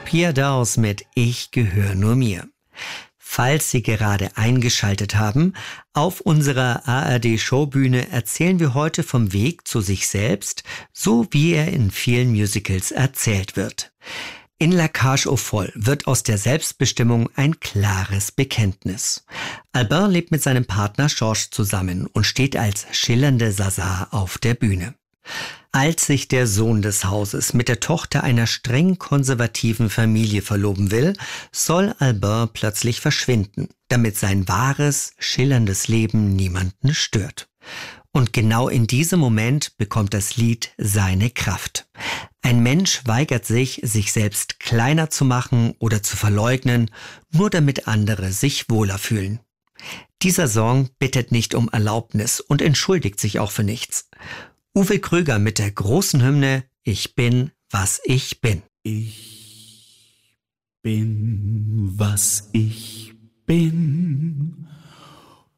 Pierre Daus mit Ich gehöre nur mir. Falls Sie gerade eingeschaltet haben, auf unserer ARD-Showbühne erzählen wir heute vom Weg zu sich selbst, so wie er in vielen Musicals erzählt wird. In La Cage aux Folles wird aus der Selbstbestimmung ein klares Bekenntnis. Albin lebt mit seinem Partner Georges zusammen und steht als schillernde Sasa auf der Bühne. Als sich der Sohn des Hauses mit der Tochter einer streng konservativen Familie verloben will, soll Albin plötzlich verschwinden, damit sein wahres, schillerndes Leben niemanden stört. Und genau in diesem Moment bekommt das Lied seine Kraft. Ein Mensch weigert sich, sich selbst kleiner zu machen oder zu verleugnen, nur damit andere sich wohler fühlen. Dieser Song bittet nicht um Erlaubnis und entschuldigt sich auch für nichts. Uwe Kröger mit der großen Hymne Ich bin, was ich bin. Ich bin, was ich